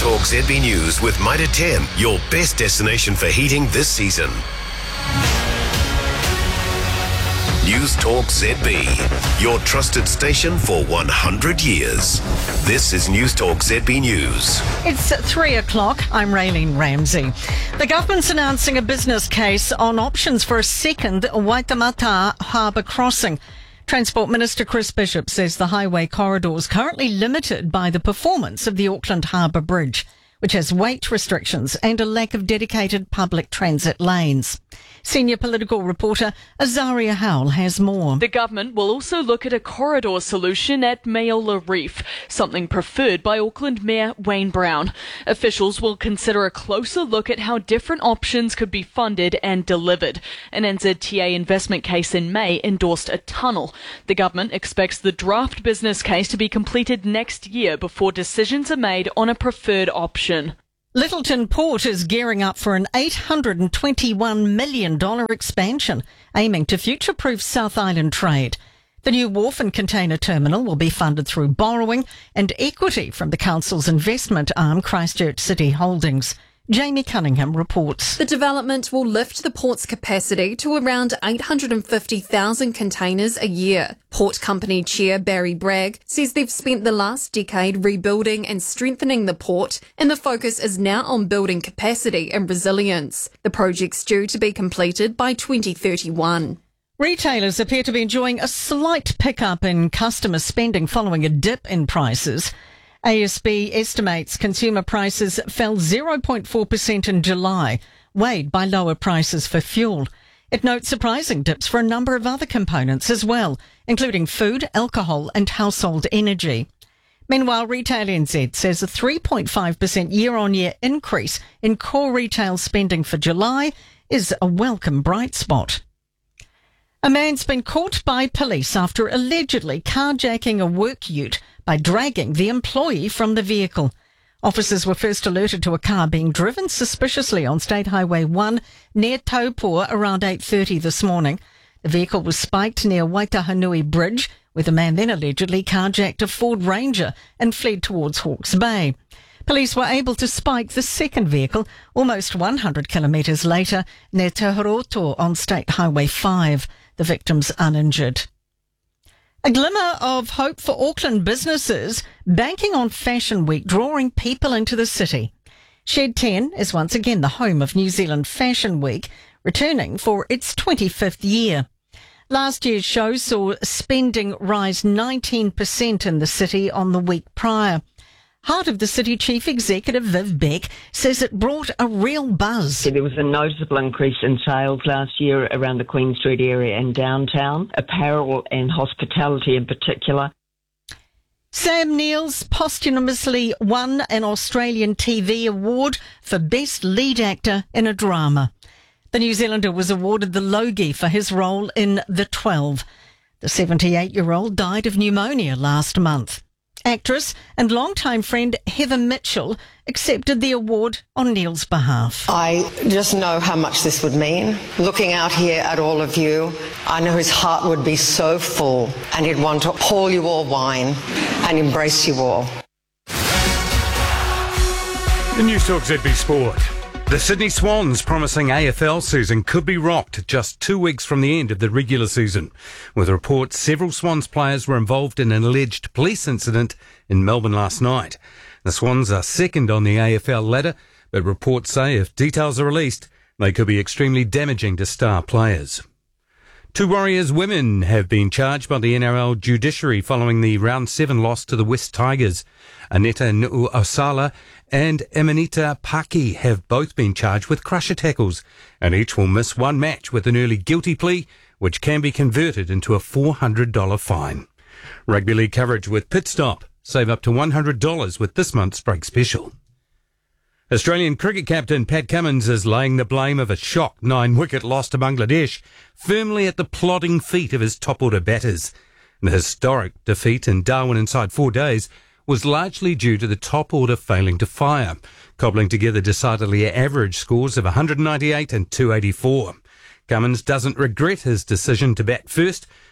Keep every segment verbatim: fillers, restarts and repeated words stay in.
Talk Z B News with Mitre ten, your best destination for heating this season. News Talk Z B, your trusted station for one hundred years. This is News Talk Z B News. It's three o'clock. I'm Raylene Ramsey. The government's announcing a business case on options for a second Waitemata harbour crossing. Transport Minister Chris Bishop says the highway corridor is currently limited by the performance of the Auckland Harbour Bridge, which has weight restrictions and a lack of dedicated public transit lanes. Senior political reporter Azaria Howell has more. The government will also look at a corridor solution at Mayola Reef, something preferred by Auckland Mayor Wayne Brown. Officials will consider a closer look at how different options could be funded and delivered. An N Z T A investment case in May endorsed a tunnel. The government expects the draft business case to be completed next year before decisions are made on a preferred option. Littleton Port is gearing up for an eight hundred twenty-one million dollars expansion, aiming to future-proof South Island trade. The new wharf and container terminal will be funded through borrowing and equity from the council's investment arm, Christchurch City Holdings. Jamie Cunningham reports. The development will lift the port's capacity to around eight hundred fifty thousand containers a year. Port Company Chair Barry Bragg says they've spent the last decade rebuilding and strengthening the port, and the focus is now on building capacity and resilience. The project's due to be completed by twenty thirty-one. Retailers appear to be enjoying a slight pickup in customer spending following a dip in prices. A S B estimates consumer prices fell zero point four percent in July, weighed by lower prices for fuel. It notes surprising dips for a number of other components as well, including food, alcohol and household energy. Meanwhile, Retail N Z says a three point five percent year-on-year increase in core retail spending for July is a welcome bright spot. A man's been caught by police after allegedly carjacking a work ute by dragging the employee from the vehicle. Officers were first alerted to a car being driven suspiciously on State Highway one near Taupua around eight thirty this morning. The vehicle was spiked near Waitahanui Bridge, where the man then allegedly carjacked a Ford Ranger and fled towards Hawke's Bay. Police were able to spike the second vehicle almost one hundred kilometres later near Te Horoto on State Highway five. The victim's uninjured. A glimmer of hope for Auckland businesses banking on Fashion Week drawing people into the city. Shed ten is once again the home of New Zealand Fashion Week, returning for its twenty-fifth year. Last year's show saw spending rise nineteen percent in the city on the week prior. Heart of the City Chief Executive Viv Beck says it brought a real buzz. There was a noticeable increase in sales last year around the Queen Street area and downtown, apparel and hospitality in particular. Sam Neill's posthumously won an Australian T V award for Best Lead Actor in a Drama. The New Zealander was awarded the Logie for his role in The Twelve. The seventy-eight-year-old died of pneumonia last month. Actress and longtime friend Heather Mitchell accepted the award on Neill's behalf. I just know how much this would mean. Looking out here at all of you, I know his heart would be so full and he'd want to pour you all wine and embrace you all. The News Talk Z B Sport. The Sydney Swans promising A F L season could be rocked just two weeks from the end of the regular season, with reports several Swans players were involved in an alleged police incident in Melbourne last night. The Swans are second on the A F L ladder, but reports say if details are released, they could be extremely damaging to star players. Two Warriors women have been charged by the N R L judiciary following the round seven loss to the West Tigers. Aneta Nu'uosala and Emanita Paki have both been charged with crusher tackles, and each will miss one match with an early guilty plea, which can be converted into a four hundred dollars fine. Rugby league coverage with Pit Stop. Save up to one hundred dollars with this month's break special. Australian cricket captain Pat Cummins is laying the blame of a shock nine-wicket loss to Bangladesh firmly at the plodding feet of his top-order batters. The historic defeat in Darwin inside four days was largely due to the top order failing to fire, cobbling together decidedly average scores of one hundred ninety-eight and two hundred eighty-four. Cummins doesn't regret his decision to bat first,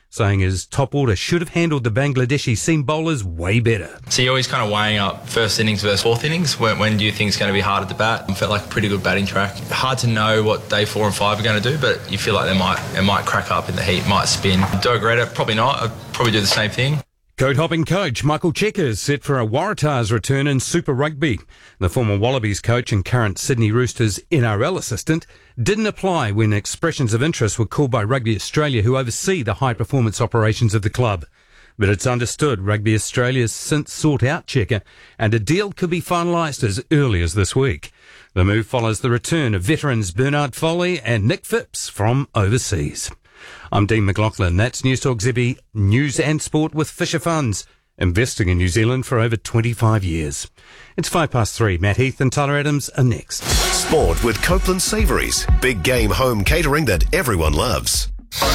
saying his top order should have handled the Bangladeshi seam bowlers way better. So you're always kind of weighing up first innings versus fourth innings. When, when do you think it's going to be harder to bat? It felt like a pretty good batting track. Hard to know what day four and five are going to do, but you feel like they might it might crack up in the heat, might spin. Do I regret it? Probably not. I'd probably do the same thing. Coat-hopping coach Michael Cheika is set for a Waratahs return in Super Rugby. The former Wallabies coach and current Sydney Roosters N R L assistant didn't apply when expressions of interest were called by Rugby Australia, who oversee the high-performance operations of the club. But it's understood Rugby Australia has since sought out Cheika, and a deal could be finalised as early as this week. The move follows the return of veterans Bernard Foley and Nick Phipps from overseas. I'm Dean McLaughlin. That's News Talk Z B News and Sport with Fisher Funds, investing in New Zealand for over twenty-five years. It's five past three. Matt Heath and Tyler Adams are next. Sport with Copeland Savouries. Big game home catering that everyone loves.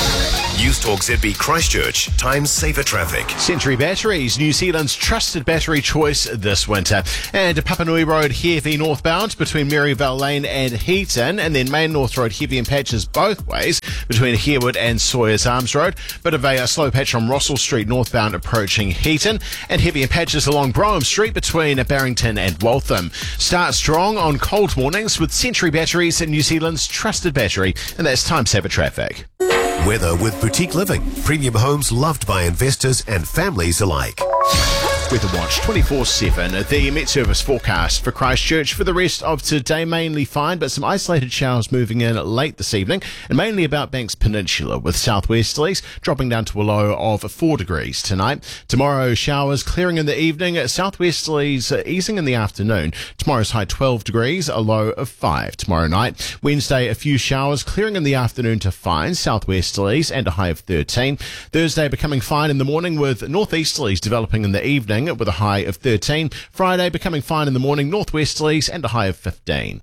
News Talk Z B Christchurch. Time saver traffic. Century Batteries, New Zealand's trusted battery choice this winter. And Papanui Road heavy northbound between Maryvale Lane and Heaton, and then Main North Road heavy in patches both ways between Harewood and Sawyers Arms Road. Bit of a, a slow patch on Russell Street northbound approaching Heaton, and heavy in patches along Brougham Street between Barrington and Waltham. Start strong on cold mornings with Century Batteries and New Zealand's trusted battery, and that's time saver traffic. Weather with Boutique Living. Premium homes loved by investors and families alike. Weather Watch twenty-four seven. The Met Service forecast for Christchurch for the rest of today mainly fine, but some isolated showers moving in late this evening, and mainly about Banks Peninsula with southwesterlies dropping down to a low of four degrees tonight. Tomorrow showers clearing in the evening, southwesterlies easing in the afternoon. Tomorrow's high twelve degrees, a low of five tomorrow night. Wednesday a few showers clearing in the afternoon to fine, southwesterlies and a high of thirteen. Thursday becoming fine in the morning with northeasterlies developing in the evening with a high of thirteen. Friday becoming fine in the morning, northwesterlies and a high of fifteen.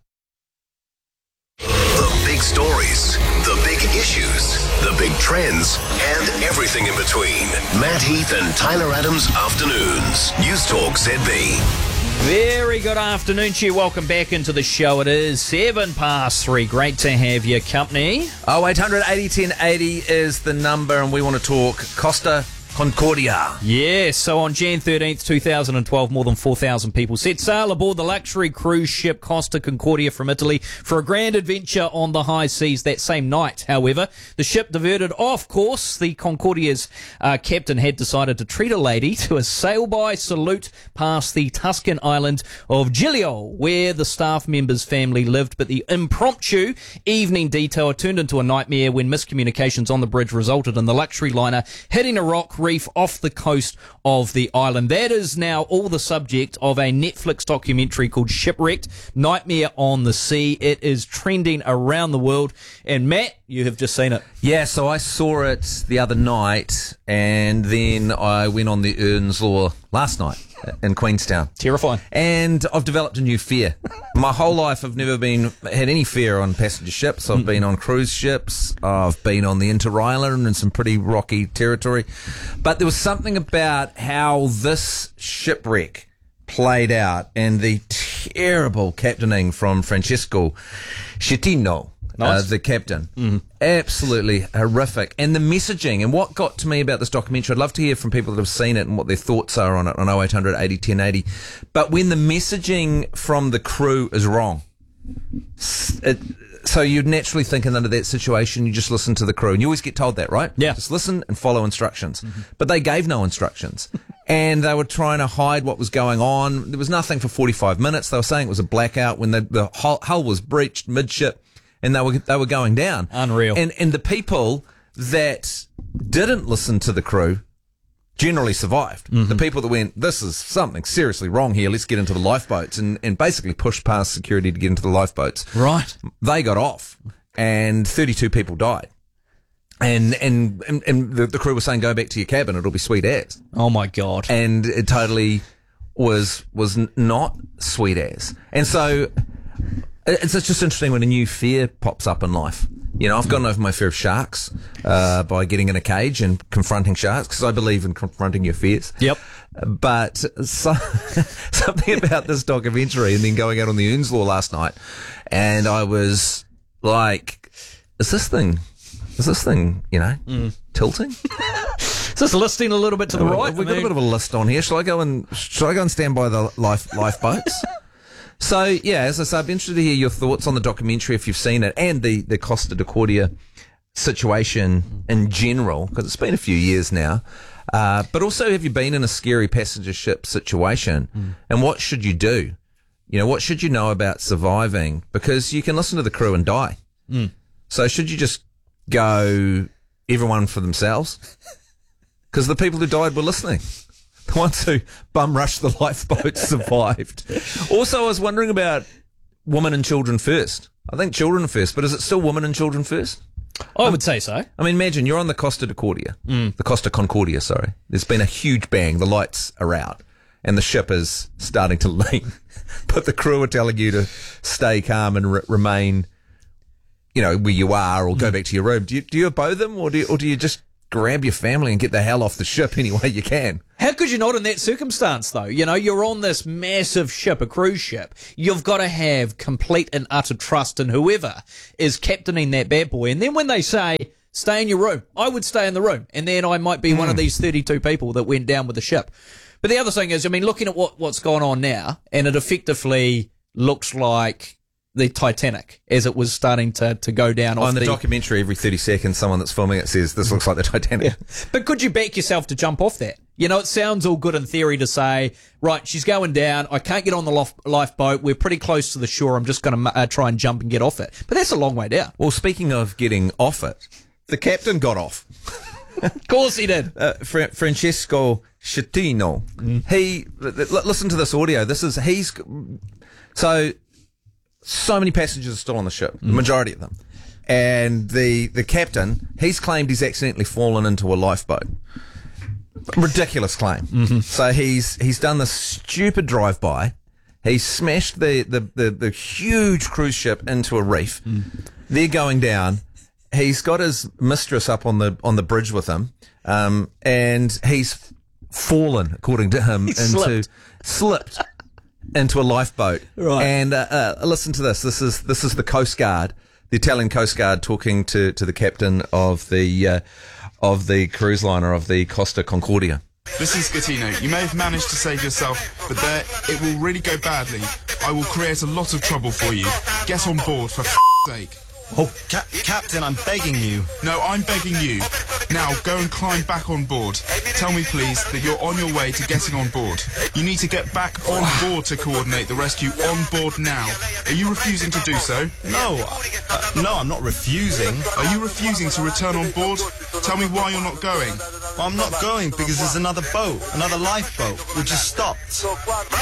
The big stories, the big issues, the big trends, and everything in between. Matt Heath and Tyler Adams Afternoons. News Talk Z B. Very good afternoon to you. Welcome back into the show. It is seven past three. Great to have your company. Oh, eight hundred eighty ten eighty is the number, and we want to talk Costa Concordia. Yes, so on January thirteenth, twenty twelve, more than four thousand people set sail aboard the luxury cruise ship Costa Concordia from Italy for a grand adventure on the high seas that same night. However, the ship diverted off course. The Concordia's uh, captain had decided to treat a lady to a sail-by salute past the Tuscan island of Giglio, where the staff member's family lived, but the impromptu evening detour turned into a nightmare when miscommunications on the bridge resulted in the luxury liner hitting a rock reef off the coast of the island. That is now all the subject of a Netflix documentary called Shipwrecked, Nightmare on the Sea. It is trending around the world. And Matt, you have just seen it. Yeah, so I saw it the other night, and then I went on the Earnslaw last night in Queenstown. Terrifying. And I've developed a new fear. My whole life I've never been had any fear on passenger ships. I've been on cruise ships. I've been on the Inter-Island in some pretty rocky territory. But there was something about how this shipwreck played out and the terrible captaining from Francesco Schettino. Nice. Uh, the captain. Mm-hmm. Absolutely horrific. And the messaging, and what got to me about this documentary, I'd love to hear from people that have seen it and what their thoughts are on it on oh eight hundred eighty ten eighty. But when the messaging from the crew is wrong, it, so you'd naturally think under that situation, you just listen to the crew. And you always get told that, right? Yeah. Just listen and follow instructions. Mm-hmm. But they gave no instructions. And they were trying to hide what was going on. There was nothing for forty-five minutes. They were saying it was a blackout when the, the hull, hull was breached midship. And they were they were going down. Unreal. And and the people that didn't listen to the crew generally survived. Mm-hmm. The people that went, this is something seriously wrong here, let's get into the lifeboats, and, and basically pushed past security to get into the lifeboats. Right. They got off, and thirty-two people died. And and and, and the, the crew was saying, go back to your cabin, it'll be sweet as. Oh, my God. And it totally was was not sweet as. And so it's just interesting when a new fear pops up in life. You know, I've gotten over my fear of sharks uh, by getting in a cage and confronting sharks, because I believe in confronting your fears. Yep. But so, something about this documentary, and then going out on the Earnslaw last night, and I was like, is this thing, is this thing, you know, mm. tilting? Just listing a little bit to the Uh, right. We've I got a mean- bit of a list on here. Shall I go and shall I go and stand by the life lifeboats? So yeah, as I say, I'd be interested to hear your thoughts on the documentary if you've seen it, and the the Costa Concordia situation in general, because it's been a few years now. Uh, but also, have you been in a scary passenger ship situation, mm. and what should you do? You know, what should you know about surviving? Because you can listen to the crew and die. Mm. So should you just go everyone for themselves? Because the people who died were listening. The ones who bum rushed the lifeboat survived. Also, I was wondering about women and children first. I think children first, but is it still women and children first? I would say so. I mean, imagine you're on the Costa Concordia, mm. the Costa Concordia, sorry. There's been a huge bang. The lights are out and the ship is starting to lean. But the crew are telling you to stay calm and re- remain, you know, where you are or go mm. back to your room. Do you, do you obey them or do you, or do you just grab your family and get the hell off the ship any way you can? How could you not in that circumstance, though? You know, you're on this massive ship, a cruise ship. You've got to have complete and utter trust in whoever is captaining that bad boy. And then when they say, stay in your room, I would stay in the room. And then I might be mm. one of these thirty-two people that went down with the ship. But the other thing is, I mean, looking at what, what's gone on now, and it effectively looks like the Titanic as it was starting to, to go down. Oh, off in the, the documentary, every thirty seconds, someone that's filming it says, this looks like the Titanic. Yeah. But could you back yourself to jump off that? You know, it sounds all good in theory to say, right, she's going down. I can't get on the lof- lifeboat. We're pretty close to the shore. I'm just going to uh, try and jump and get off it. But that's a long way down. Well, speaking of getting off it, the captain got off. Of course he did. Uh, Fra- Francesco Schettino. Mm. He, l- listen to this audio. This is, he's, so, so many passengers are still on the ship, the majority of them. And the, the captain, he's claimed he's accidentally fallen into a lifeboat. Ridiculous claim. Mm-hmm. So he's, he's done this stupid drive-by. He's smashed the, the, the, the huge cruise ship into a reef. Mm. They're going down. He's got his mistress up on the, on the bridge with him. Um, and he's fallen, according to him, He into, slipped. slipped into a lifeboat. Right. And, uh, uh, listen to this. This is, this is the Coast Guard, the Italian Coast Guard talking to, to the captain of the, uh, of the cruise liner of the Costa Concordia. This is Schettino. You may have managed to save yourself, but there it will really go badly. I will create a lot of trouble for you. Get on board, for f***'s sake. Oh, Ca- Captain, I'm begging you. No, I'm begging you. Now, go and climb back on board. Tell me, please, that you're on your way to getting on board. You need to get back on board to coordinate the rescue on board now. Are you refusing to do so? No, uh, no, I'm not refusing. Are you refusing to return on board? Tell me why you're not going. Well, I'm not going because there's another boat, another lifeboat, which has stopped. so,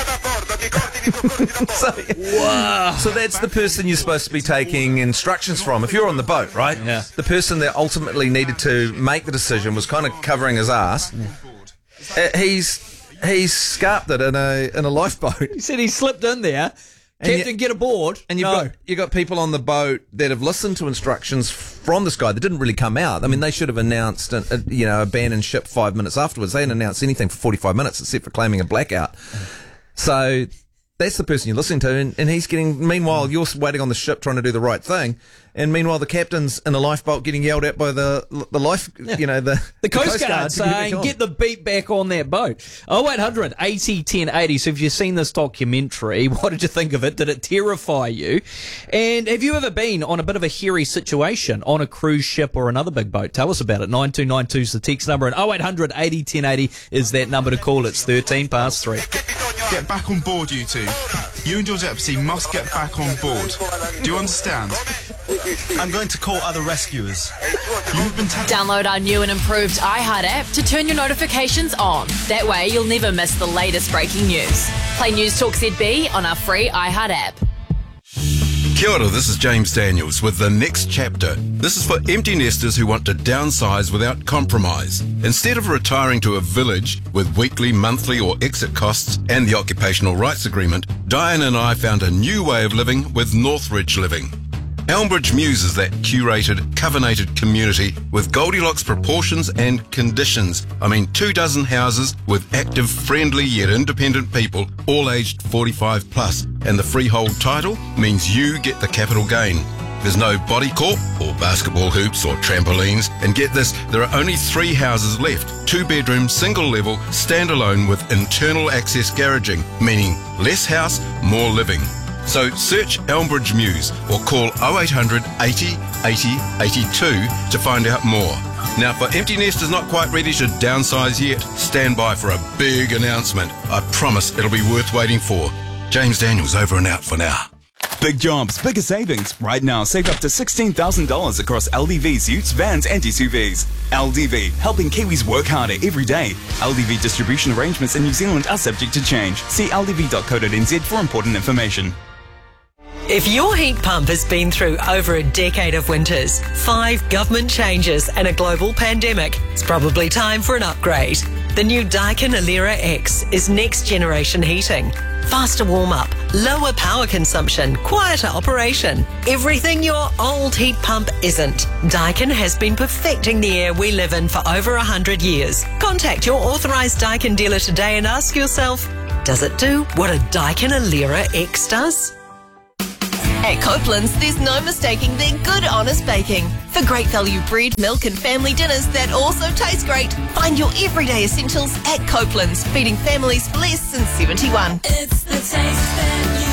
wow. So that's the person you're supposed to be taking instructions from. If you're on the boat, right? Yeah. The person that ultimately needed to make the decision was kind of covering his ass. Uh, he's he's scarped it in a in a lifeboat. He said he slipped in there. And Captain, you, get aboard. And you've no. got you got people on the boat that have listened to instructions from this guy that didn't really come out. I mean, they should have announced, a, a, you know, abandon ship five minutes afterwards. They didn't announce anything for forty-five minutes except for claiming a blackout. So that's the person you're listening to, and, and he's getting. Meanwhile, you're waiting on the ship trying to do the right thing, and meanwhile, the captain's in a lifeboat getting yelled at by the the life, Yeah. you know, the The Coast, Coast Guard saying, get the beat back on that boat. oh eight hundred eighty ten eighty. So if you've seen this documentary, what did you think of it? Did it terrify you? And have you ever been on a bit of a hairy situation on a cruise ship or another big boat? Tell us about it. nine two nine two is the text number, and oh eight hundred eighty ten eighty is that number to call. It's thirteen past three. Get back on board, you two. You and your deputy must get back on board. Do you understand? I'm going to call other rescuers. You've been ta- Download our new and improved iHeart app to turn your notifications on. That way you'll never miss the latest breaking news. Play News Talk Z B on our free iHeart app. Kia ora, this is James Daniels with the next chapter. This is for empty nesters who want to downsize without compromise. Instead of retiring to a village with weekly, monthly or exit costs and the occupational rights agreement, Diane and I found a new way of living with Northridge Living. Elmbridge Mews is that curated, covenanted community with Goldilocks proportions and conditions. I mean, two dozen houses with active, friendly yet independent people, all aged forty-five plus. And the freehold title means you get the capital gain. There's no body corp or basketball hoops or trampolines. And get this, there are only three houses left. Two bedroom, single level, standalone with internal access garaging, meaning less house, more living. So search Elmbridge Muse or call oh eight hundred eighty eighty eighty-two to find out more. Now, for empty nesters not quite ready to downsize yet, stand by for a big announcement. I promise it'll be worth waiting for. James Daniels, over and out for now. Big jobs, bigger savings. Right now, save up to sixteen thousand dollars across L D V's utes, vans and S U Vs. L D V, helping Kiwis work harder every day. L D V distribution arrangements in New Zealand are subject to change. See l d v dot co dot n z for important information. If your heat pump has been through over a decade of winters, five government changes and a global pandemic, it's probably time for an upgrade. The new Daikin Alera X is next generation heating. Faster warm-up, lower power consumption, quieter operation. Everything your old heat pump isn't. Daikin has been perfecting the air we live in for over one hundred years. Contact your authorised Daikin dealer today and ask yourself, does it do what a Daikin Alera X does? At Copeland's, there's no mistaking their good, honest baking. For great value bread, milk and family dinners that also taste great, find your everyday essentials at Copeland's, feeding families for less since seventy-one. It's the taste that you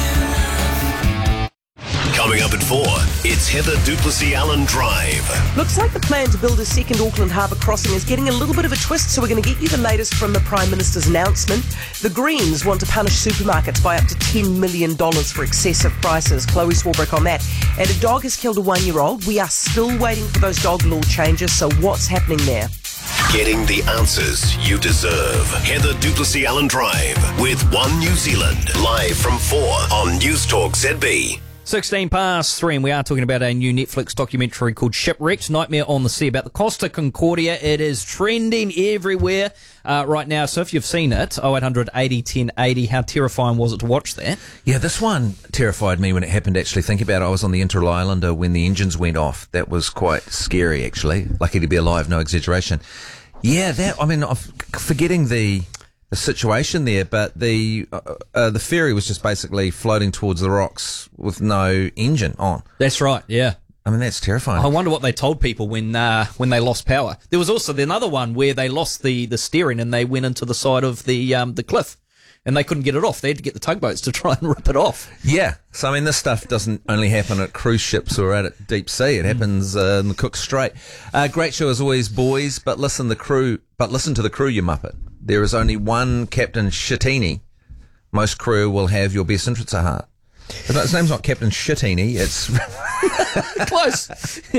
Coming up at four, it's Heather Duplessis Allen Drive. Looks like the plan to build a second Auckland Harbour crossing is getting a little bit of a twist, so we're going to get you the latest from the Prime Minister's announcement. The Greens want to punish supermarkets by up to ten million dollars for excessive prices. Chloe Swarbrick on that. And a dog has killed a one-year-old. We are still waiting for those dog law changes, so what's happening there? Getting the answers you deserve. Heather Duplessis Allen Drive with One New Zealand. Live from four on News Talk Z B. sixteen past three, and we are talking about a new Netflix documentary called Shipwrecked, Nightmare on the Sea, about the Costa Concordia. It is trending everywhere uh, right now, so if you've seen it, oh eight hundred eighty ten eighty, how terrifying was it to watch that? Yeah, this one terrified me when it happened, actually. Think about it, I was on the Inter Islander when the engines went off. That was quite scary, actually. Lucky to be alive, no exaggeration. Yeah, that, I mean, I'm forgetting the... the situation there, but the uh, uh, the ferry was just basically floating towards the rocks with no engine on. That's right, yeah. I mean, that's terrifying. I wonder what they told people when uh, when they lost power. There was also another one where they lost the, the steering and they went into the side of the um, the cliff and they couldn't get it off. They had to get the tugboats to try and rip it off. Yeah, so I mean, this stuff doesn't only happen at cruise ships or out at deep sea. It happens uh, in the Cook Strait. Uh, great show as always, boys. But listen, the crew. But listen to the crew, you muppet. There is only one Captain Shittini. Most crew will have your best interests at heart. His name's not Captain Shittini, it's... Close.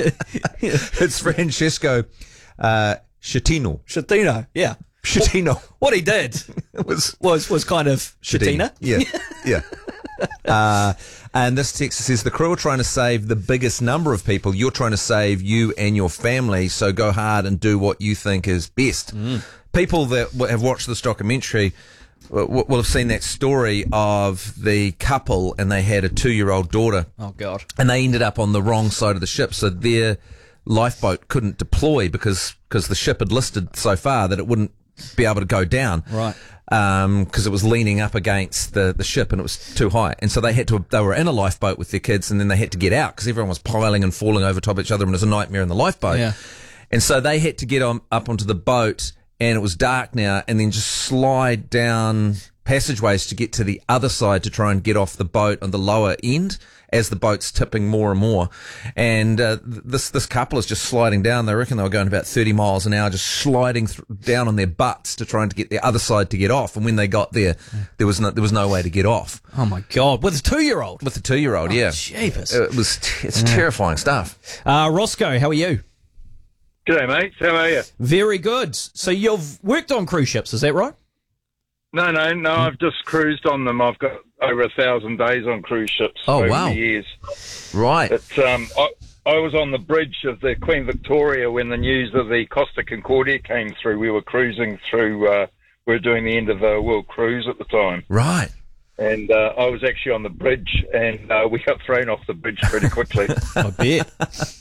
It's Francesco uh, Schettino. Schettino, yeah. Schettino. What, what he did was was, was kind of Shettina. Yeah, yeah. Uh, and this text says, the crew are trying to save the biggest number of people. You're trying to save you and your family, so go hard and do what you think is best. Mm. People that have watched this documentary will have seen that story of the couple, and they had a two-year-old daughter. Oh, God. And they ended up on the wrong side of the ship, so their lifeboat couldn't deploy because because the ship had listed so far that it wouldn't be able to go down. Right. Um, because it was leaning up against the, the ship and it was too high. And so they had to, they were in a lifeboat with their kids, and then they had to get out because everyone was piling and falling over top of each other, and it was a nightmare in the lifeboat. Yeah. And so they had to get on, up onto the boat, and it was dark now, and then just slide down passageways to get to the other side to try and get off the boat on the lower end as the boat's tipping more and more. And uh, this this couple is just sliding down. They reckon they were going about thirty miles an hour, just sliding th- down on their butts to try and to get the other side to get off. And when they got there, there was no, there was no way to get off. Oh, my God. With a two-year-old? With a two-year-old, oh, yeah. Jeepers. It was t- it's yeah. terrifying stuff. Uh, Roscoe, how are you? G'day, mate. How are you? Very good. So you've worked on cruise ships, is that right? No, no, no. I've just cruised on them. I've got over a thousand days on cruise ships oh, over wow. the years. Right. But, um, I, I was on the bridge of the Queen Victoria when the news of the Costa Concordia came through. We were cruising through, uh, we were doing the end of a world cruise at the time. Right. And uh, I was actually on the bridge, and uh, we got thrown off the bridge pretty quickly. I bet.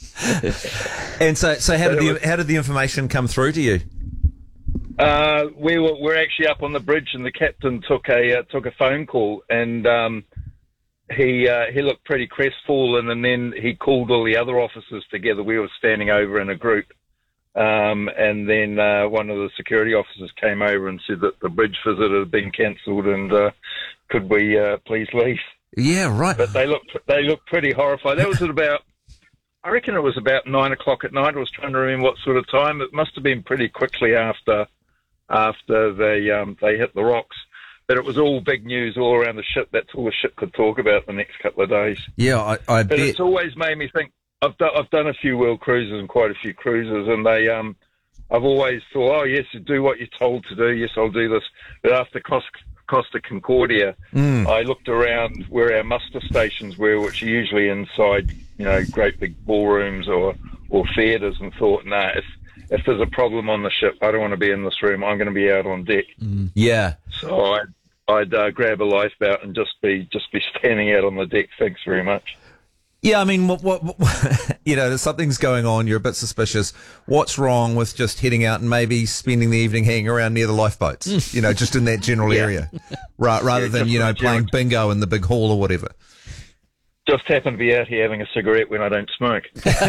And so, so how did the how did the information come through to you? Uh, we were we're actually up on the bridge, and the captain took a uh, took a phone call, and um, he uh, he looked pretty crestfallen, and then he called all the other officers together. We were standing over in a group, um, and then uh, one of the security officers came over and said that the bridge visit had been cancelled, and uh, could we uh, please leave? Yeah, right. But they looked they looked pretty horrified. That was at about, I reckon it was about nine o'clock at night. I was trying to remember what sort of time. It must have been pretty quickly after after they um, they hit the rocks. But it was all big news all around the ship. That's all the ship could talk about the next couple of days. Yeah, I, I but bet. It's always made me think. I've done I've done a few world cruises and quite a few cruises, and they um I've always thought, oh yes, do what you're told to do. Yes, I'll do this. But after Costa, Costa Concordia, Mm. I looked around where our muster stations were, which are usually inside, you know, great big ballrooms or or theatres, and thought, nah, if if there's a problem on the ship, I don't want to be in this room. I'm going to be out on deck. Yeah. So I'd, I'd uh, grab a lifeboat and just be just be standing out on the deck. Thanks very much. Yeah, I mean, what, what, what, you know, something's going on. You're a bit suspicious. What's wrong with just heading out and maybe spending the evening hanging around near the lifeboats? You know, just in that general Yeah. area, right? Rather Yeah, than just you know in the playing bingo in the big hall or whatever. Just happen to be out here having a cigarette when I don't smoke.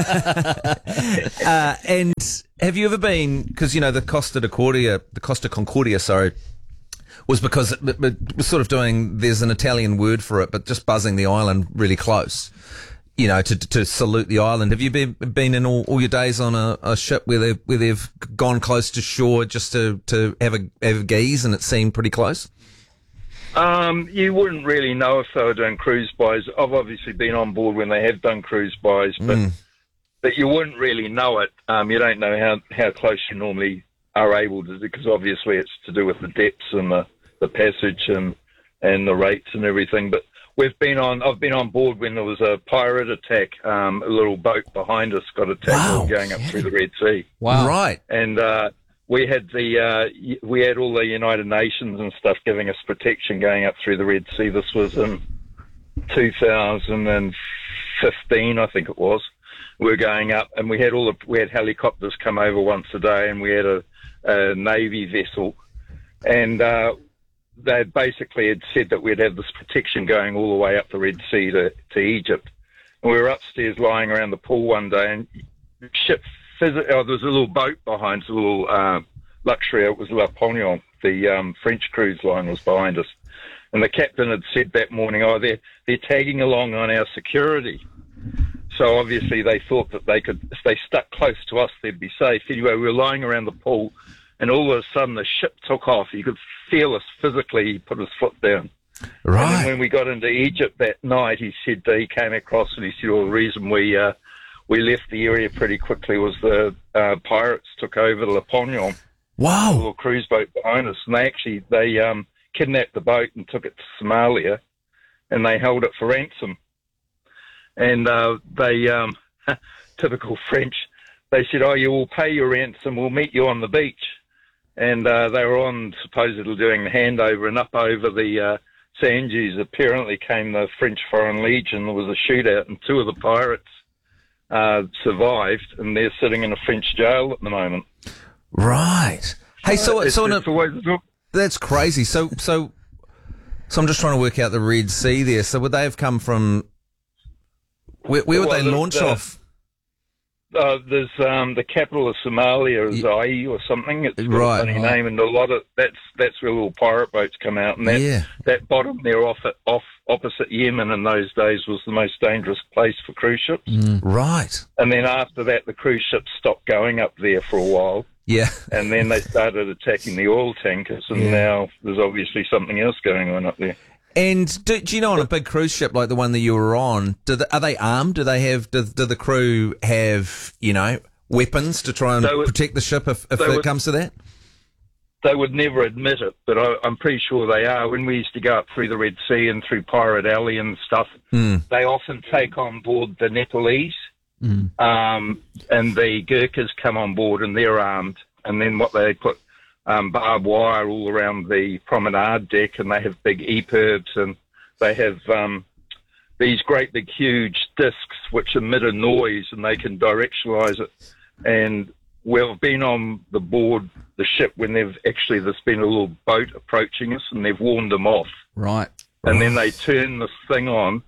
Uh, and have you ever been? Because you know the Costa Concordia, the Costa Concordia, sorry, was because it, it, it was sort of doing. There's an Italian word for it, but just buzzing the island really close. You know, to to salute the island. Have you been been in all, all your days on a, a ship where they where they've gone close to shore just to, to have a have a gaze and it seemed pretty close? Um, you wouldn't really know if they were doing cruise bys. I've obviously been on board when they have done cruise bys, but Mm. but you wouldn't really know it. Um, you don't know how, how close you normally are able to, because obviously it's to do with the depths and the, the passage and and the rates and everything. But we've been on. I've been on board when there was a pirate attack. Um, a little boat behind us got attacked Wow. going up through the Red Sea. Wow! Right. And uh, we had the uh, y- we had all the United Nations and stuff giving us protection going up through the Red Sea. This was in two thousand fifteen, I think it was. We were going up, and we had all the we had helicopters come over once a day, and we had a, a Navy vessel, and uh, they basically had said that we'd have this protection going all the way up the Red Sea to, to Egypt. And we were upstairs lying around the pool one day, and the ship, phys- oh, there was a little boat behind us, a little uh, luxury. It was La Pognon, the um, French cruise line was behind us. And the captain had said that morning, oh, they're, they're tagging along on our security. So obviously they thought that they could, if they stuck close to us, they'd be safe. Anyway, we were lying around the pool, and all of a sudden the ship took off. You could feel us physically. He put his foot down. Right. And then when we got into Egypt that night, he said that he came across and he said, well, the reason we uh, we left the area pretty quickly was the uh, pirates took over the La Pognon. Wow. A little cruise boat behind us. And they actually, they um, kidnapped the boat and took it to Somalia, and they held it for ransom. And uh, they, um, typical French, they said, oh, you will pay your ransom, we'll meet you on the beach. And uh, they were on, supposedly doing the handover, and up over the uh, sand dunes apparently came the French Foreign Legion. There was a shootout, and two of the pirates uh, survived, and they're sitting in a French jail at the moment. Right. Hey, so It's- so in a, it's always, that's crazy. So so so I'm just trying to work out the Red Sea there. So would they have come from? Where, where would Well, they the- launch the- off? Uh, there's um, the capital of Somalia is Ai or something. It's got Right, a funny right. name, and a lot of that's that's where little pirate boats come out. And that Yeah. that bottom there off at, off opposite Yemen in those days was the most dangerous place for cruise ships. Right. And then after that, the cruise ships stopped going up there for a while. Yeah. And then they started attacking the oil tankers, and Yeah. now there's obviously something else going on up there. And do, do you know on a big cruise ship like the one that you were on, do the, are they armed? Do they have? Do, do the crew have you know weapons to try and They would- protect the ship if, if they it would- comes to that? They would never admit it, but I, I'm pretty sure they are. When we used to go up through the Red Sea and through Pirate Alley and stuff, Mm. they often take on board the Nepalese, um, and the Gurkhas come on board and they're armed. And then what they put um, barbed wire all around the promenade deck, and they have big E-P I Rs, and they have um, these great big huge discs which emit a noise, and they can directionalise it. And we've been on the board the ship when they've actually there's been a little boat approaching us, and they've warned them off. Right. And then they turn this thing on,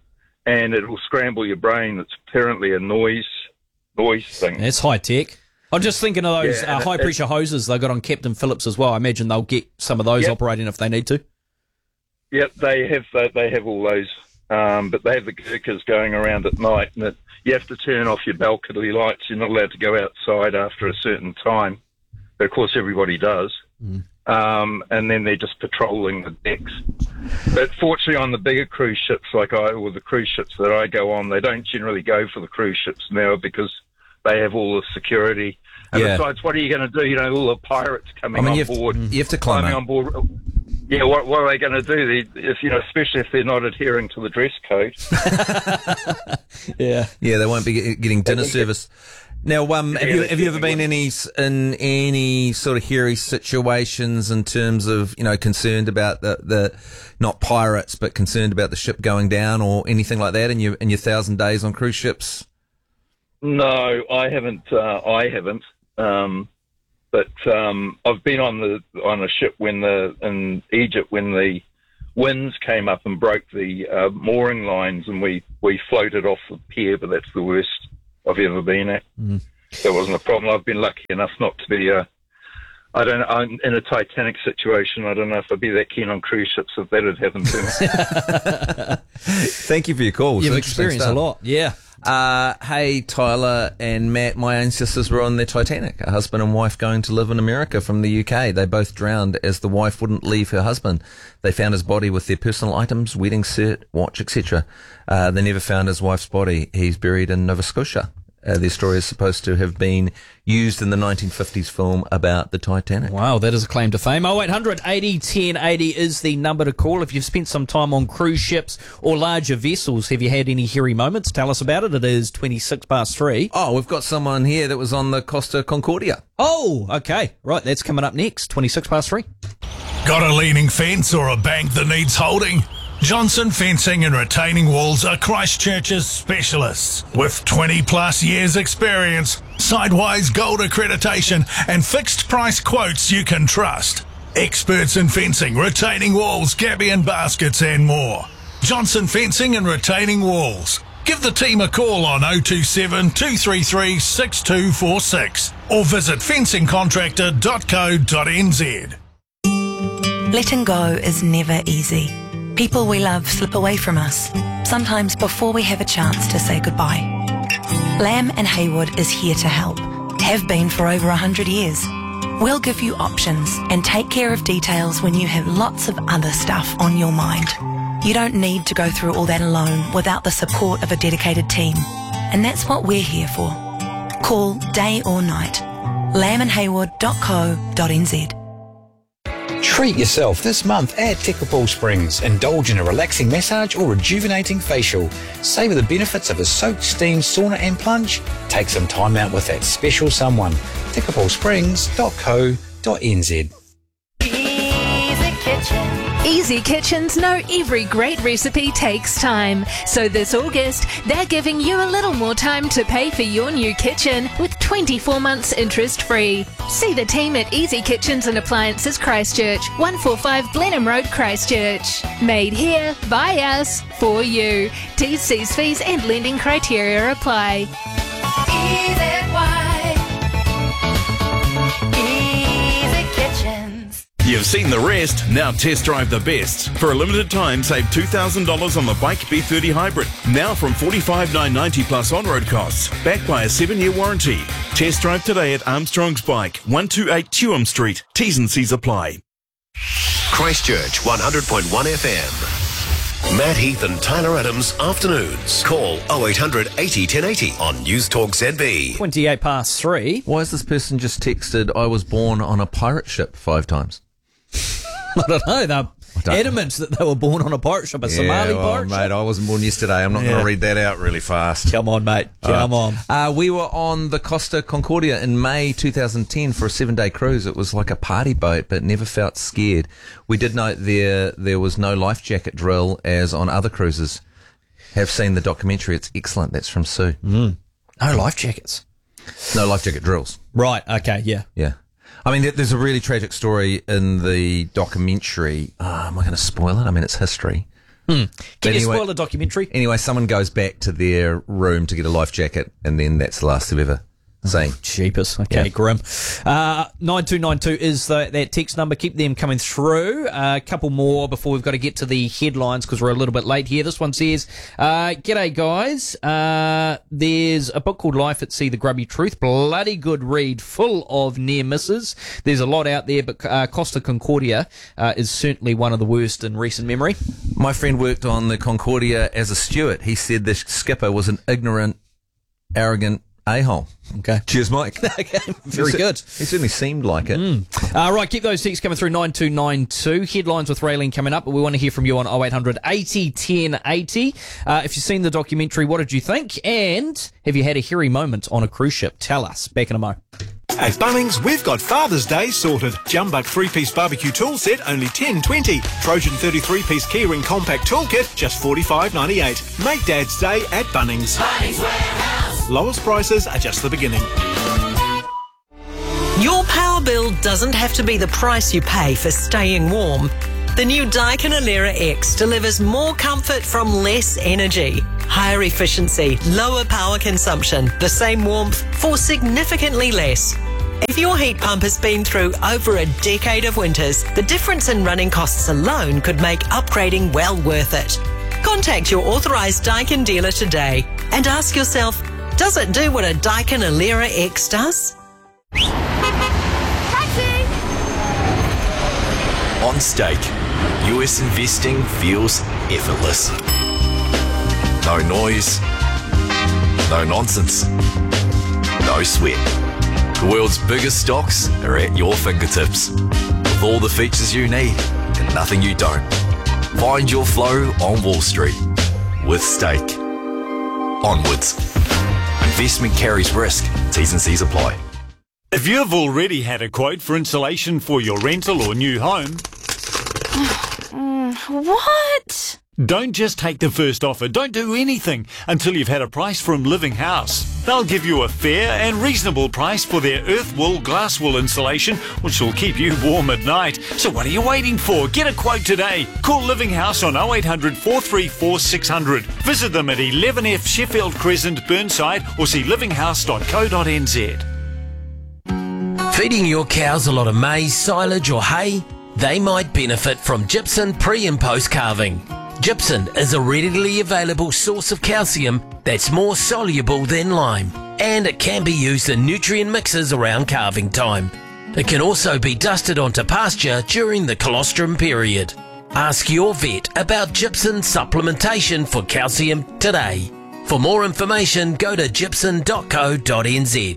and it will scramble your brain. It's apparently a noise noise thing. It's high tech. I'm just thinking of those Yeah, uh, and high it- pressure hoses they got on Captain Phillips as well. I imagine they'll get some of those Yep. operating if they need to. Yep, they have they, they have all those, um, but they have the Gurkhas going around at night, and it, you have to turn off your balcony lights. You're not allowed to go outside after a certain time, but of course everybody does. Mm. Um, and then they're just patrolling the decks. But fortunately, on the bigger cruise ships, like I, or the cruise ships that I go on, they don't generally go for the cruise ships now because they have all the security. And Yeah. besides, what are you going to do? You know, all the pirates coming I mean, on you have to- board. you have to climb climbing out. on board. Yeah, what, what are they going to do? They, if you know, especially if they're not adhering to the dress code. Yeah, yeah, they won't be get- getting dinner service. Now, um, have Yeah, you they have you ever certainly been any s- in any sort of hairy situations in terms of you know concerned about the the not pirates but concerned about the ship going down or anything like that in your in your thousand days on cruise ships? No, I haven't. Uh, I haven't. Um, but um, I've been on the on a ship when the in Egypt when the winds came up and broke the uh, mooring lines, and we we floated off the pier. But that's the worst I've ever been at. Mm. That wasn't a problem. I've been lucky enough not to be. Uh, I don't. I'm in a Titanic situation. I don't know if I'd be that keen on cruise ships if that had happened to me. Thank you for your calls. You've Interesting experienced stuff. a lot, yeah. Uh, hey, Tyler and Matt, my ancestors were on the Titanic, a husband and wife going to live in America from the U K. They both drowned as the wife wouldn't leave her husband. They found his body with their personal items, wedding cert, watch, et cetera. Uh, they never found his wife's body. He's buried in Nova Scotia. Uh, their story is supposed to have been used in the nineteen fifties film about the Titanic. Wow, that is a claim to fame. oh eight hundred eighty ten eighty is the number to call. If you've spent some time on cruise ships or larger vessels, have you had any hairy moments? Tell us about it. It is twenty-six past three. Oh, we've got someone here that was on the Costa Concordia. Oh, okay. Right, that's coming up next. twenty-six past three. Got a leaning fence or a bank that needs holding? Johnson Fencing and Retaining Walls are Christchurch's specialists. With twenty plus years experience, Sidewise Gold accreditation and fixed price quotes you can trust. Experts in fencing, retaining walls, gabion baskets and more. Johnson Fencing and Retaining Walls. Give the team a call on oh two seven, two three three, six two four six or visit fencing contractor dot co dot n z. Letting go is never easy. People we love slip away from us, sometimes before we have a chance to say goodbye. Lamb and Haywood is here to help, have been for over one hundred years. We'll give you options and take care of details when you have lots of other stuff on your mind. You don't need to go through all that alone without the support of a dedicated team, and that's what we're here for. Call day or night. lamb and haywood dot co dot n z. Treat yourself this month at Tekapau Springs. Indulge in a relaxing massage or rejuvenating facial. Savour the benefits of a soak, steam, sauna and plunge. Take some time out with that special someone. tekapau springs dot co dot n z. Easy Kitchen. Easy Kitchens know every great recipe takes time. So this August, they're giving you a little more time to pay for your new kitchen with twenty-four months interest free. See the team at Easy Kitchens and Appliances Christchurch, one forty-five Blenheim Road, Christchurch. Made here, by us, for you. T's, C's, fees and lending criteria apply. Easy Kitchens. You've seen the rest, now test drive the best. For a limited time, save two thousand dollars on the Bike B thirty Hybrid. Now from forty-five thousand nine hundred ninety plus on-road costs. Backed by a seven-year warranty. Test drive today at Armstrong's Bike, one twenty-eight Tuam Street. T's and C's apply. Christchurch one hundred point one F M. Matt Heath and Tyler Adams afternoons. Call oh eight hundred eighty ten eighty on News Talk Z B. twenty-eight past three. Why has this person just texted, I was born on a pirate ship five times? I don't know. They're adamant that they were born on a pirate ship, a Yeah, Somali well, pirate ship. mate, I wasn't born yesterday. I'm not Yeah. going to read that out really fast. Come on, mate. Come on. Uh, we were on the Costa Concordia in May two thousand ten for a seven-day cruise. It was like a party boat, but never felt scared. We did note there there was no life jacket drill as on other cruises. Have seen the documentary. It's excellent. That's from Sue. Mm. No life jackets. No life jacket drills. Right. Okay. Yeah. Yeah. I mean, there- there's a really tragic story in the documentary. Uh, am I going to spoil it? I mean, it's history. Hmm. Can But you anyway- spoil a documentary? Anyway, someone goes back to their room to get a life jacket, and then that's the last they've ever seen. Cheapest. Okay, Yeah. grim. Uh, nine two nine two is the, that text number. Keep them coming through. Uh, a couple more before we've got to get to the headlines because we're a little bit late here. This one says, uh, G'day guys. Uh, there's a book called Life at Sea, The Grubby Truth. Bloody good read, full of near misses. There's a lot out there, but uh, Costa Concordia uh, is certainly one of the worst in recent memory. My friend worked on the Concordia as a steward. He said the skipper was an ignorant, arrogant a-hole. Okay. Cheers, Mike. Okay, very He good. He certainly seemed like it. Mm. Uh, right, keep those texts coming through nine two nine two. Headlines with Raylene coming up, but we want to hear from you on oh eight hundred eighty ten eighty. Uh, if you've seen the documentary, what did you think? And have you had a hairy moment on a cruise ship? Tell us. Back in a mo. At Bunnings, we've got Father's Day sorted. Jumbuck three-piece barbecue tool set, only ten twenty. Trojan thirty-three piece keyring compact toolkit, just forty-five ninety-eight. Make Dad's Day at Bunnings. Bunnings Warehouse. Lowest prices are just the beginning. Your power bill doesn't have to be the price you pay for staying warm. The new Daikin Alera X delivers more comfort from less energy, higher efficiency, lower power consumption, the same warmth for significantly less. If your heat pump has been through over a decade of winters, the difference in running costs alone could make upgrading well worth it. Contact your authorised Daikin dealer today and ask yourself, does it do what a Daikin Alera X does? On Stake, U S investing feels effortless. No noise, no nonsense, no sweat. The world's biggest stocks are at your fingertips, with all the features you need and nothing you don't. Find your flow on Wall Street with Stake. Onwards. Investment carries risk. T's and C's apply. If you've already had a quote for insulation for your rental or new home, Mm, what? don't just take the first offer. Don't do anything until you've had a price from Living House. They'll give you a fair and reasonable price for their earth wool, glass wool insulation, which will keep you warm at night. So what are you waiting for? Get a quote today. Call Living House on oh eight hundred, four three four, six hundred. Visit them at eleven F Sheffield Crescent, Burnside, or see living house dot co dot n z. Feeding your cows a lot of maize, silage or hay? They might benefit from gypsum pre and post calving. Gypsum is a readily available source of calcium that's more soluble than lime, and it can be used in nutrient mixes around calving time. It can also be dusted onto pasture during the colostrum period. Ask your vet about gypsum supplementation for calcium today. For more information, go to gypsum dot co dot n z.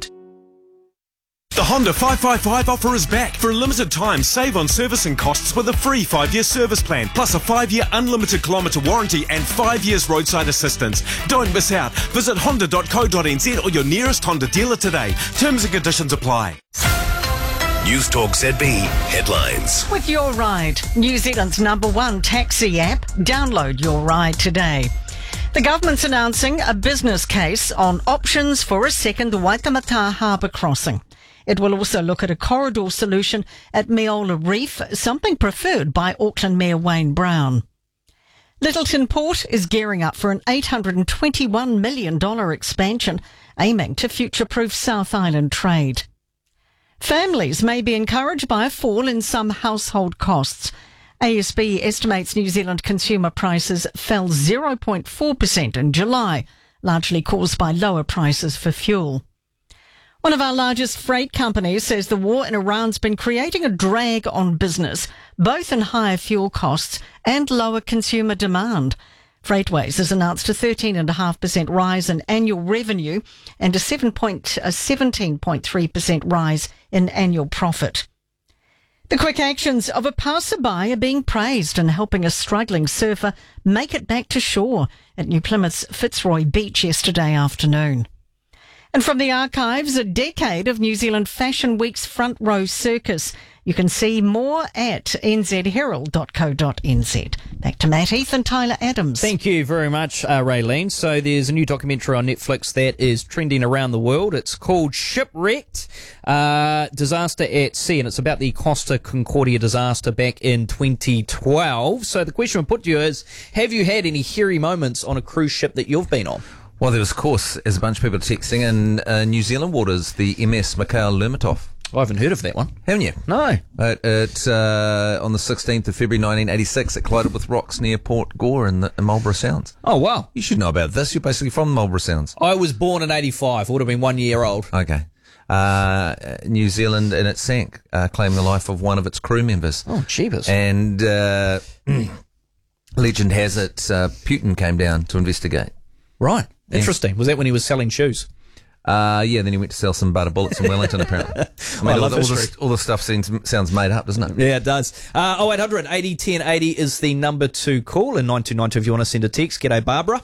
The Honda five five five offer is back. For a limited time, save on servicing costs with a free five-year service plan, plus a five-year unlimited kilometre warranty and five years roadside assistance. Don't miss out. Visit honda dot co dot n z or your nearest Honda dealer today. Terms and conditions apply. News Talk Z B headlines. With Your Ride, New Zealand's number one taxi app. Download Your Ride today. The government's announcing a business case on options for a second Waitemata harbour crossing. It will also look at a corridor solution at Meola Reef, something preferred by Auckland Mayor Wayne Brown. Lyttelton Port is gearing up for an eight hundred twenty-one million dollars expansion, aiming to future-proof South Island trade. Families may be encouraged by a fall in some household costs. A S B estimates New Zealand consumer prices fell zero point four percent in July, largely caused by lower prices for fuel. One of our largest freight companies says the war in Iran's been creating a drag on business, both in higher fuel costs and lower consumer demand. Freightways has announced a thirteen point five percent rise in annual revenue and a seventeen point three percent rise in annual profit. The quick actions of a passerby are being praised in helping a struggling surfer make it back to shore at New Plymouth's Fitzroy Beach yesterday afternoon. And from the archives, a decade of New Zealand Fashion Week's front row circus. You can see more at n z herald dot co dot n z. Back to Matt Heath and Tyler Adams. Thank you very much, uh, Raylene. So there's a new documentary on Netflix that is trending around the world. It's called Shipwrecked, uh, Disaster at Sea, and it's about the Costa Concordia disaster back in twenty twelve. So the question I put to you is, have you had any hairy moments on a cruise ship that you've been on? Well, there was, of course, as a bunch of people texting, in uh, New Zealand waters, the M S Mikhail Lermontov. I haven't heard of that one. Haven't you? No. It, it, uh, on the sixteenth of February nineteen eighty-six, it collided with rocks near Port Gore in, the, in Marlborough Sounds. Oh, wow. You should know about this. You're basically from Marlborough Sounds. I was born in eighty-five. I would have been one year old. Okay. Uh, New Zealand, and it sank, uh, claiming the life of one of its crew members. Oh, jeepers. And uh, legend has it, uh, Putin came down to investigate. Right. Interesting. Was that when he was selling shoes? Uh, yeah, then he went to sell some butter bullets in Wellington, apparently. I mean, I all, love the, all, history. this, all this stuff seems, sounds made up, doesn't it? Yeah, it does. Uh, oh eight hundred eighty ten eighty is the number to call, and nine two nine two if you want to send a text. G'day, Barbara.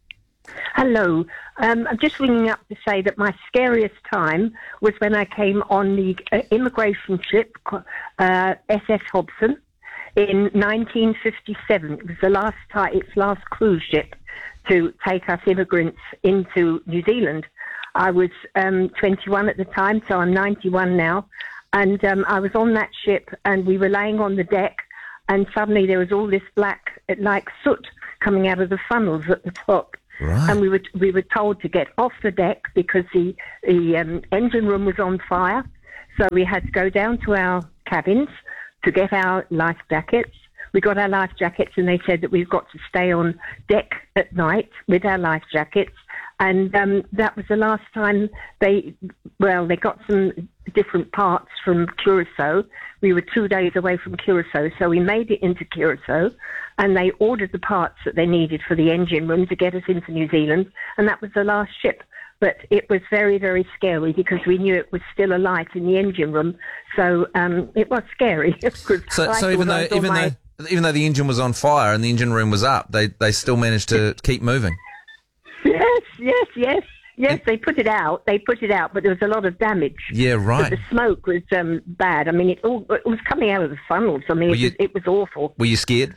Hello. Um, I'm just ringing up to say that my scariest time was when I came on the uh, immigration ship, uh, S S Hobson, in nineteen fifty-seven. It was the last time, its last cruise ship to take us immigrants into New Zealand. I was um, twenty-one at the time, so I'm ninety-one now. And um, I was on that ship, and we were laying on the deck, and suddenly there was all this black, like soot, coming out of the funnels at the top. Right. And we were we were told to get off the deck because the the um, engine room was on fire. So we had to go down to our cabins to get our life jackets. We got our life jackets, and they said that we've got to stay on deck at night with our life jackets. And um, that was the last time they, well, they got some different parts from Curacao. We were two days away from Curacao, so we made it into Curacao, and they ordered the parts that they needed for the engine room to get us into New Zealand, and that was the last ship. But it was very, very scary because we knew it was still alight in the engine room, so um, it was scary. So, so even though even my... though even though the engine was on fire and the engine room was up, they they still managed to keep moving. Yes, yes, yes, yes. They put it out. They put it out, but there was a lot of damage. Yeah, right. But the smoke was um, bad. I mean, it all it was coming out of the funnels. I mean, it, you, was, it was awful. Were you scared?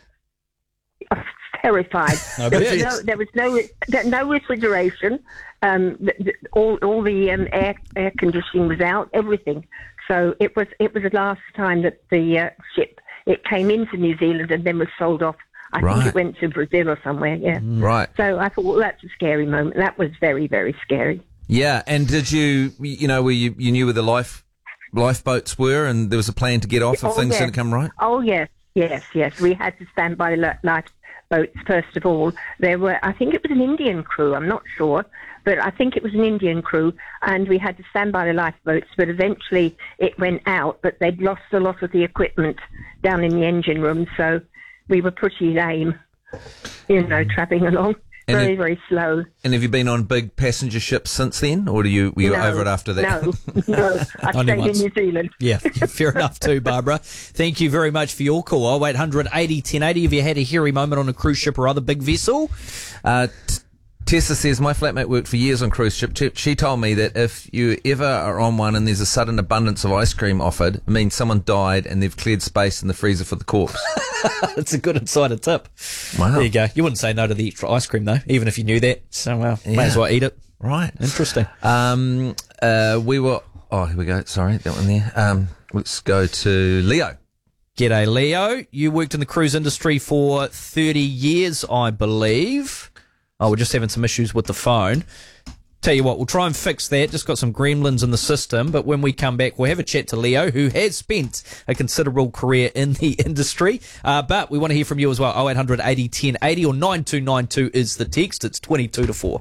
I was terrified. I there, bet. was no, there was no there, no refrigeration. Um, the, the, all all the um, air air conditioning was out. Everything. So it was it was the last time that the uh, ship it came into New Zealand and then was sold off. I Right. think it went to Brazil or somewhere, yeah. Right. So I thought, well, that's a scary moment. That was very, very scary. Yeah, and did you, you know, were you, you knew where the life lifeboats were, and there was a plan to get off if Oh, things yes. didn't come right? Oh, yes, yes, yes. We had to stand by the li- lifeboats, first of all. There were, I think it was an Indian crew, I'm not sure, but I think it was an Indian crew, and we had to stand by the lifeboats, but eventually it went out, but they'd lost a lot of the equipment down in the engine room, so we were pretty lame, you know, travelling along. And Very, it- very slow. And have you been on big passenger ships since then, or do you were you No, over it after that? No, no. I Only stayed once. in New Zealand. Yeah, fair enough too, Barbara. Thank you very much for your call. oh eight hundred eighty ten eighty. Have you had a hairy moment on a cruise ship or other big vessel? Uh, t- Tessa says, my flatmate worked for years on cruise ship. She, she told me that if you ever are on one and there's a sudden abundance of ice cream offered, it means someone died and they've cleared space in the freezer for the corpse. That's a good insider tip. Wow. There you go. You wouldn't say no to the extra ice cream though, even if you knew that. So well, Yeah. may as well eat it. Right. Interesting. Um, uh, we were, oh, here we go. Sorry, that one there. Um, let's go to Leo. G'day, Leo. You worked in the cruise industry for thirty years, I believe. Oh, we're just having some issues with the phone. Tell you what, we'll try and fix that. Just got some gremlins in the system, but when we come back, we'll have a chat to Leo, who has spent a considerable career in the industry. Uh, but we want to hear from you as well. oh eight hundred eighty ten eighty or nine two nine two is the text. It's twenty-two to four.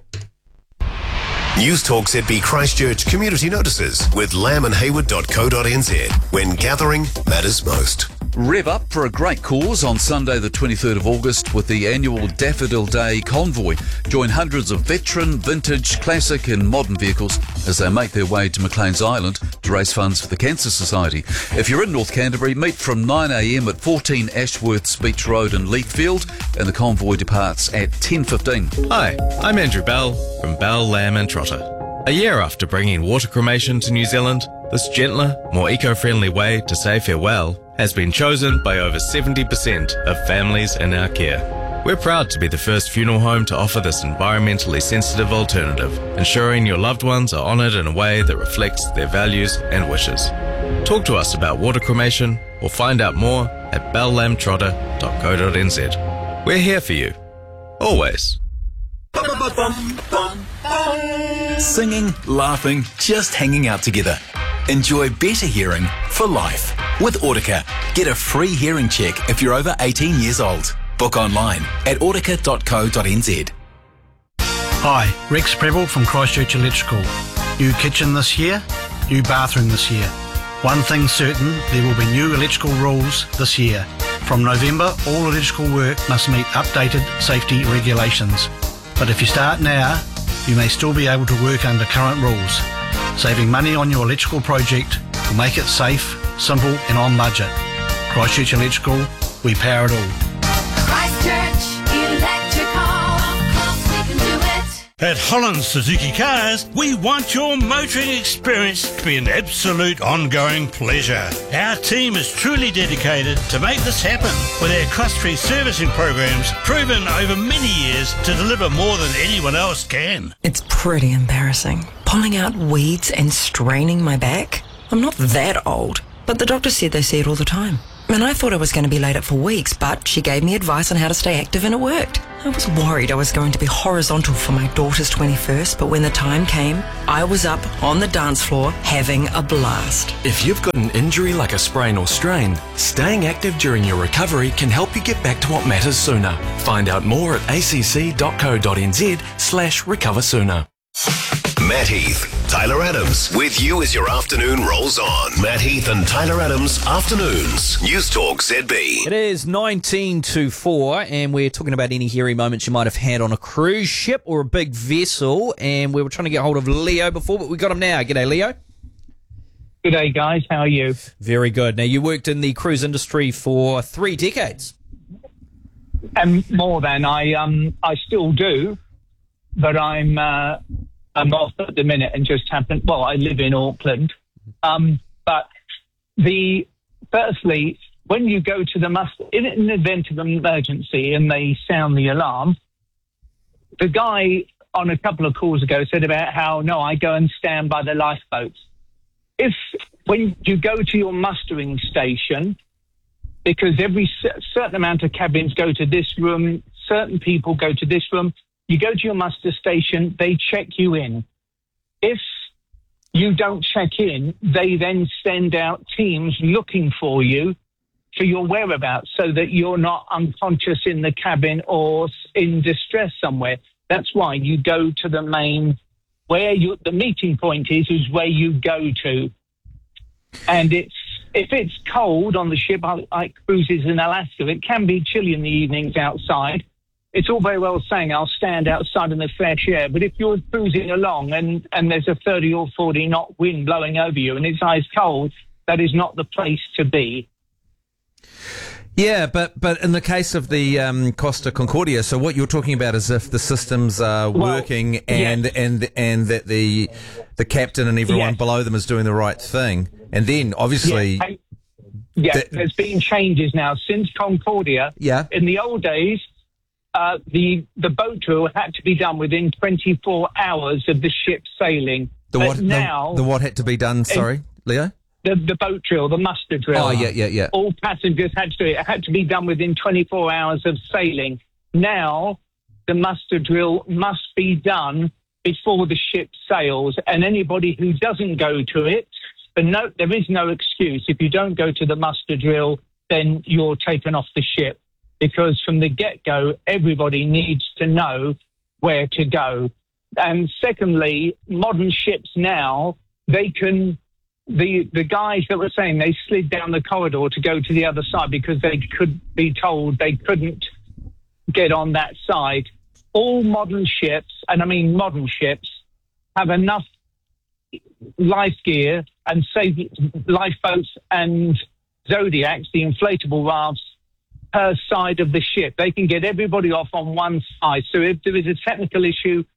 News Talk Z B Christchurch Community Notices with lamb and hayward dot co dot n z. When gathering matters most. Rev up for a great cause on Sunday the twenty-third of August with the annual Daffodil Day Convoy. Join hundreds of veteran, vintage, classic and modern vehicles as they make their way to Maclean's Island to raise funds for the Cancer Society. If you're in North Canterbury, meet from nine a m at fourteen Ashworths Beach Road in Leithfield, and the convoy departs at ten fifteen. Hi, I'm Andrew Bell from Bell, Lamb and Trotter. A year after bringing water cremation to New Zealand, this gentler, more eco-friendly way to say farewell has been chosen by over seventy percent of families in our care. We're proud to be the first funeral home to offer this environmentally sensitive alternative, ensuring your loved ones are honoured in a way that reflects their values and wishes. Talk to us about water cremation or find out more at bell lamb trotter dot co dot n z. We're here for you. Always. Singing, laughing, just hanging out together. Enjoy better hearing for life. With Audica, get a free hearing check if you're over eighteen years old. Book online at audica dot co dot n z. Hi, Rex Preble from Christchurch Electrical. New kitchen this year, new bathroom this year. One thing's certain, there will be new electrical rules this year. From November, all electrical work must meet updated safety regulations. But if you start now, you may still be able to work under current rules. Saving money on your electrical project will make it safe, simple and on budget. Christchurch Electrical, we power it all. Christchurch Electrical, of course we can do it. At Holland Suzuki Cars, we want your motoring experience to be an absolute ongoing pleasure. Our team is truly dedicated to make this happen, with our cost-free servicing programs proven over many years to deliver more than anyone else can. It's pretty embarrassing. Pulling out weeds and straining my back. I'm not that old, but the doctor said they see it all the time. And I thought I was going to be laid up for weeks, but she gave me advice on how to stay active and it worked. I was worried I was going to be horizontal for my daughter's twenty-first, but when the time came, I was up on the dance floor having a blast. If you've got an injury like a sprain or strain, staying active during your recovery can help you get back to what matters sooner. Find out more at a c c dot co dot n z slash recover sooner. Matt Heath, Tyler Adams, with you as your afternoon rolls on. Matt Heath and Tyler Adams, Afternoons, News Talk Z B. It is nineteen to four, and we're talking about any hairy moments you might have had on a cruise ship or a big vessel, and we were trying to get hold of Leo before, but we got him now. G'day, Leo. G'day, guys. How are you? Very good. Now, you worked in the cruise industry for three decades. And more than I, um, I still do, but I'm... Uh, I'm off at the minute and just happened. Well, I live in Auckland, um, but the firstly, when you go to the muster in an event of an emergency and they sound the alarm, the guy on a couple of calls ago said about how no, I go and stand by the lifeboats. If when you go to your mustering station, because every certain amount of cabins go to this room, certain people go to this room. You go to your muster station, they check you in. If you don't check in, they then send out teams looking for you for your whereabouts so that you're not unconscious in the cabin or in distress somewhere. That's why you go to the main, where you, the meeting point is, is where you go to. And it's if it's cold on the ship, like cruises in Alaska, it can be chilly in the evenings outside. It's all very well saying I'll stand outside in the fresh air, but if you're cruising along and, and there's a thirty or forty knot wind blowing over you and it's ice cold, that is not the place to be. Yeah, but but in the case of the um, Costa Concordia, so what you're talking about is if the systems are Well, working and yes. and and that the the captain and everyone Yes. below them is doing the right thing, and then obviously. Yeah, I- yeah the- there's been changes now since Concordia. Yeah. In the old days, uh, the the boat tour had to be done within twenty-four hours of the ship sailing. The But what now the, the what had to be done? Sorry, Leo. The, the boat drill, the muster drill. Oh, yeah, yeah, yeah. All passengers had to do it. It had to be done within twenty-four hours of sailing. Now, the muster drill must be done before the ship sails, and anybody who doesn't go to it, but no, there is no excuse. If you don't go to the muster drill, then you're taken off the ship, because from the get-go, everybody needs to know where to go. And secondly, modern ships now, they can... The the guys that were saying they slid down the corridor to go to the other side because they could be told they couldn't get on that side. All modern ships, and I mean modern ships, have enough life gear and safe lifeboats and Zodiacs, the inflatable rafts, per side of the ship. They can get everybody off on one side. So if there is a technical issue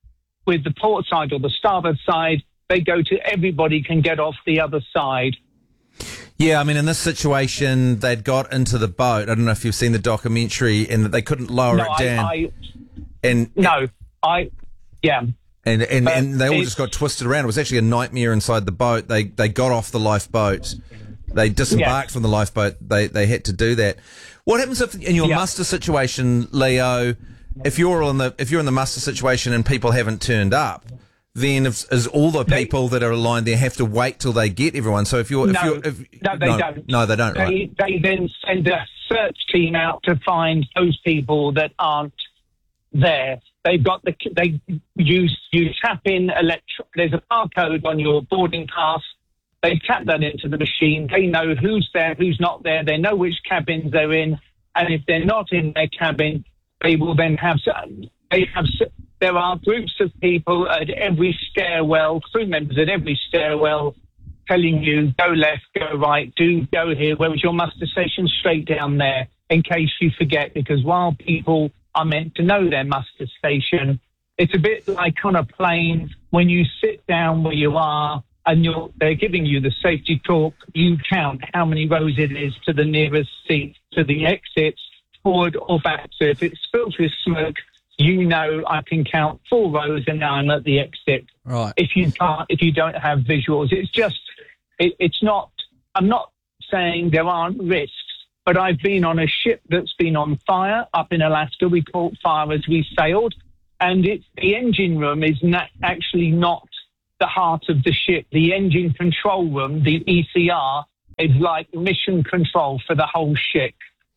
with the port side or the starboard side, they go to everybody can get off the other side. Yeah, I mean, in this situation, they'd got into the boat. I don't know if you've seen the documentary, and that they couldn't lower no, it down. I, I, and no, I, yeah. And and, But and they all it's- just got twisted around. It was actually a nightmare inside the boat. They they got off the lifeboat. They disembarked Yeah. from the lifeboat. They they had to do that. What happens if in your Yeah. muster situation, Leo, if you're on the if you're in the muster situation and people haven't turned up, then if, is all the people that are aligned there have to wait till they get everyone? So if you're if no, you're if, no, they no, don't. No, they don't. They, Right. they then send a search team out to find those people that aren't there. They've got the they use you tap in electro. There's a barcode on your boarding pass. They tap that into the machine. They know who's there, who's not there. They know which cabins they're in, and if they're not in their cabin, they will then have. They have. There are groups of people at every stairwell, crew members at every stairwell, telling you go left, go right, do go here. Where was your muster station? Straight down there, in case you forget. Because while people are meant to know their muster station, it's a bit like on a plane when you sit down where you are and you're, they're giving you the safety talk. You count how many rows it is to the nearest seat, to the exits, forward or back. So if it's filled with smoke, you know I can count four rows and now I'm at the exit. Right. If you can't, if you don't have visuals, it's just, it, it's not, I'm not saying there aren't risks, but I've been on a ship that's been on fire up in Alaska. We caught fire as we sailed, and it's, the engine room is not, actually not the heart of the ship. The engine control room, the E C R, is like mission control for the whole ship.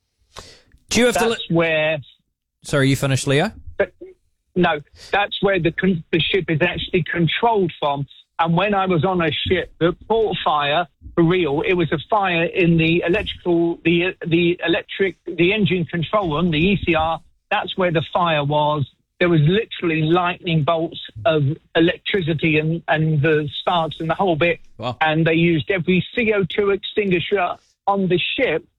Do you have that's to li- where... Sorry, you finished, Leo? No, that's where the con- the ship is actually controlled from. And when I was on a ship that caught fire, for real, it was a fire in the electrical, the the electric, the engine control room, the E C R. That's where the fire was. There was literally lightning bolts of electricity and, and the sparks and the whole bit. Wow. And they used every C O two extinguisher on the ship